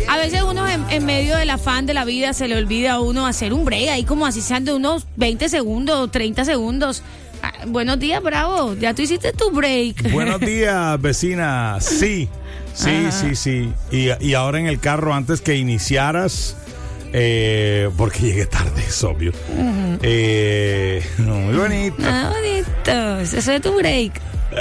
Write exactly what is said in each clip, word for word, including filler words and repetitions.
A veces uno en, en medio del afán de la vida se le olvida a uno hacer un break, ahí como así sean de unos veinte segundos, treinta segundos. Ah, buenos días, Bravo, ya tú hiciste tu break. Buenos días, vecina. Sí, sí, Ajá. sí, sí. Y, y ahora en el carro, antes que iniciaras, eh, porque llegué tarde, es obvio. Uh-huh. Eh, no, muy bonito. Ah, bonito. Eso es tu break.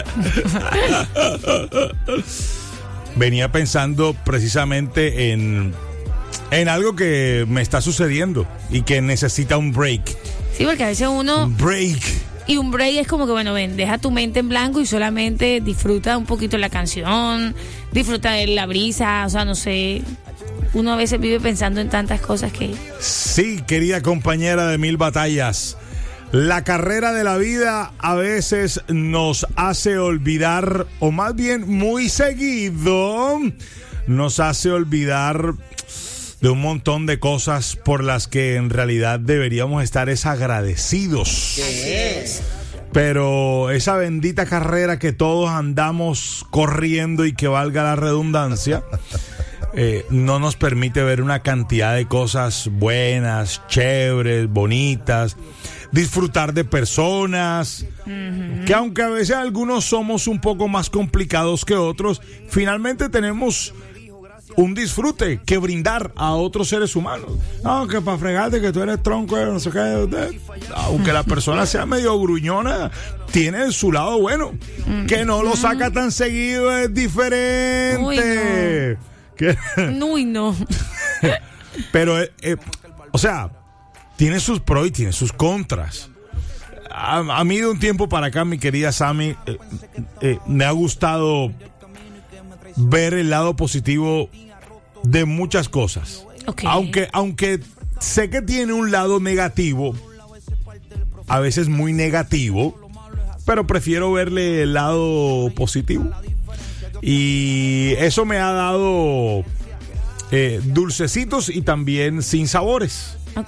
Venía pensando precisamente en, en algo que me está sucediendo y que necesita un break. Sí, porque a veces uno... Un break. Y un break es como que, bueno, ven, deja tu mente en blanco y solamente disfruta un poquito la canción, disfruta de la brisa, o sea, no sé. Uno a veces vive pensando en tantas cosas que... Sí, querida compañera de mil batallas. La carrera de la vida a veces nos hace olvidar, o más bien muy seguido, nos hace olvidar de un montón de cosas por las que en realidad deberíamos estar es agradecidos. ¿Qué es? Pero esa bendita carrera que todos andamos corriendo y que valga la redundancia, eh, no nos permite ver una cantidad de cosas buenas, chéveres, bonitas, disfrutar de personas, uh-huh. que aunque a veces algunos somos un poco más complicados que otros, finalmente tenemos un disfrute que brindar a otros seres humanos. No, que para fregarte que tú eres tronco, no sé qué. Aunque la persona sea medio gruñona, tiene su lado bueno. Mm. Que no lo saca tan seguido es diferente. Uy, no. Que... Uy, no. Pero, eh, eh, o sea, tiene sus pros y tiene sus contras. A, a mí de un tiempo para acá, mi querida Sammy, eh, eh, me ha gustado ver el lado positivo de muchas cosas. Okay. Aunque, aunque sé que tiene un lado negativo, a veces muy negativo, pero prefiero verle el lado positivo. Y eso me ha dado eh, dulcecitos y también sin sabores. Ok.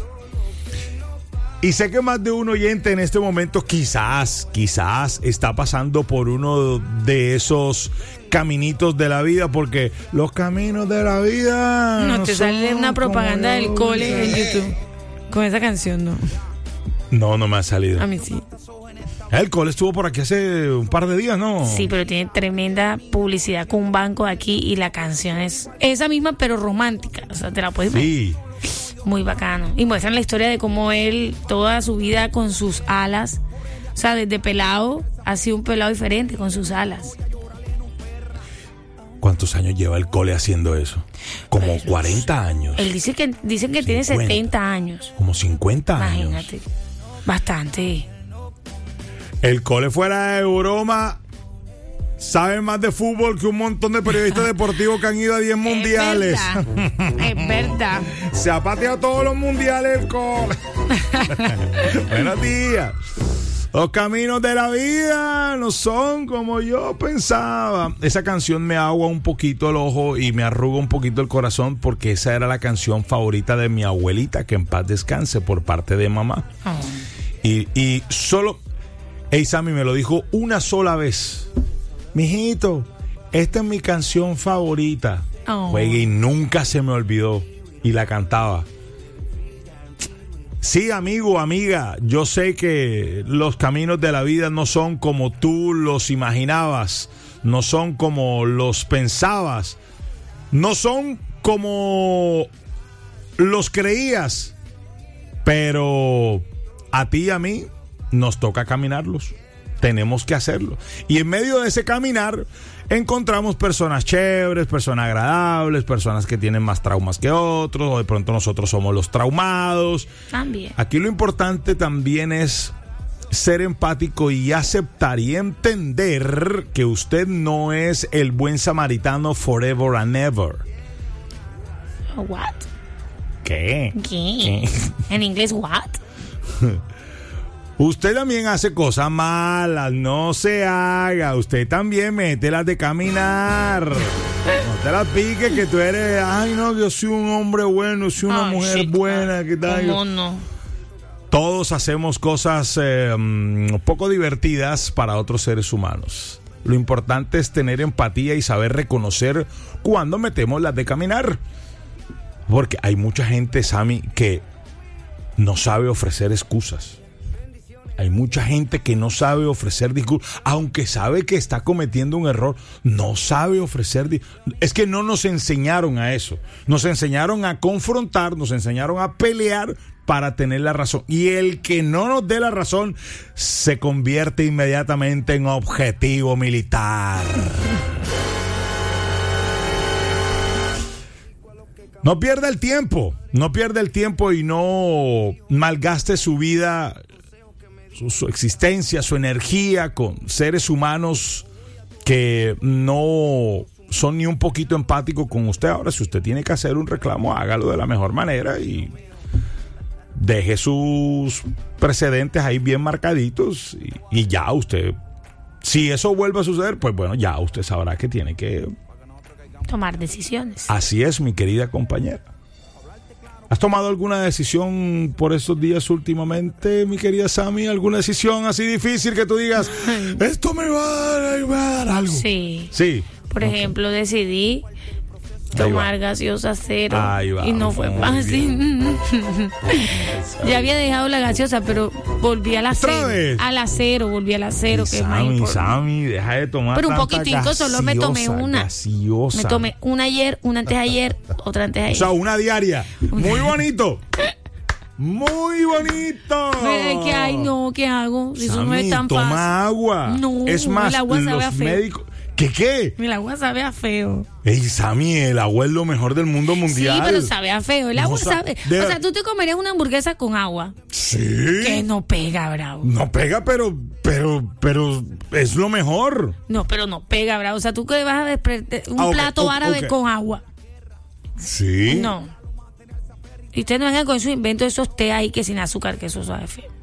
Y sé que más de un oyente en este momento quizás, quizás está pasando por uno de esos caminitos de la vida, porque los caminos de la vida... No, no te sale una propaganda del cole en YouTube con esa canción, ¿no? No, no me ha salido. A mí sí. El cole estuvo por aquí hace un par de días, ¿no? Sí, pero tiene tremenda publicidad con un banco de aquí y la canción es esa misma, pero romántica. O sea, te la puedes ver. Sí. Muy bacano. Y muestran la historia de cómo él, toda su vida con sus alas, o sea, desde pelado, ha sido un pelado diferente con sus alas. ¿Cuántos años lleva el cole haciendo eso? Como pues, cuarenta años. Él dice que, dicen que tiene setenta años. Como cincuenta años. Imagínate. Bastante. El cole, fuera de broma, sabe más de fútbol que un montón de periodistas deportivos que han ido a diez mundiales. Es verdad. Es verdad. Se ha pateado todos los mundiales el cole. Buenos días. Los caminos de la vida no son como yo pensaba. Esa canción me agua un poquito el ojo y me arruga un poquito el corazón, porque esa era la canción favorita de mi abuelita, que en paz descanse, por parte de mamá. Oh. Y, y solo... Ey, Sammy me lo dijo una sola vez. Mijito, esta es mi canción favorita. Oh. Juegue, y nunca se me olvidó. Y la cantaba. Sí, amigo, amiga, yo sé que los caminos de la vida no son como tú los imaginabas, no son como los pensabas, no son como los creías, pero a ti y a mí nos toca caminarlos. Tenemos que hacerlo. Y en medio de ese caminar encontramos personas chéveres, personas agradables, personas que tienen más traumas que otros, o de pronto nosotros somos los traumados. También. Aquí lo importante también es ser empático y aceptar y entender que usted no es el buen samaritano forever and ever. What? ¿Qué? ¿Qué? ¿Qué? En inglés, what? Usted también hace cosas malas, no se haga. Usted también mételas de caminar. No te las piques que tú eres, ay no, yo soy un hombre bueno, soy una oh, mujer shit, buena. ¿Qué tal? ¿Cómo no? Todos hacemos cosas eh, un poco divertidas para otros seres humanos. Lo importante es tener empatía y saber reconocer cuando metemos las de caminar. Porque hay mucha gente, Sammy, que no sabe ofrecer excusas. Hay mucha gente que no sabe ofrecer disculpas, aunque sabe que está cometiendo un error, no sabe ofrecer disculpas. Es que no nos enseñaron a eso. Nos enseñaron a confrontar, nos enseñaron a pelear para tener la razón. Y el que no nos dé la razón se convierte inmediatamente en objetivo militar. No pierda el tiempo, no pierda el tiempo y no malgaste su vida, su, su existencia, su energía con seres humanos que no son ni un poquito empáticos con usted. Ahora, si usted tiene que hacer un reclamo, hágalo de la mejor manera y deje sus precedentes ahí bien marcaditos y, y ya usted, si eso vuelve a suceder, pues bueno, ya usted sabrá que tiene que tomar decisiones. Así es, mi querida compañera. ¿Has tomado alguna decisión por estos días últimamente, mi querida Sammy? ¿Alguna decisión así difícil que tú digas, esto me va a dar, va a dar algo? Sí. Sí. Por okay. ejemplo, decidí tomar gaseosa cero va, y no fue fácil. Ya había dejado la gaseosa, pero volví a la cero. Vez? A la cero, volví a la cero. Que Sammy, Sammy, deja de tomar pero un tanta poquitico, gaseosa, solo me tomé una. Gaseosa. Me tomé una ayer, una antes de ayer, otra antes de ayer. O sea, una diaria. Muy bonito. Muy bonito. Pero que ay, no, ¿qué hago? Sammy, eso no es tan toma fácil. agua. No, es más, el agua sabe los a feo. médicos. ¿Qué qué? El agua sabe a feo. Ey, Sammy, el agua es lo mejor del mundo mundial. Sí, pero sabe a feo. El agua no, sabe. De... O sea, tú te comerías una hamburguesa con agua. Sí. Que no pega, bravo. No pega, pero, pero, pero es lo mejor. No, pero no pega, bravo. O sea, tú que vas a desprender un ah, okay, plato okay, árabe okay. con agua. Sí. No. Y ustedes no vengan con esos inventos, esos té ahí que sin azúcar, que eso sabe feo.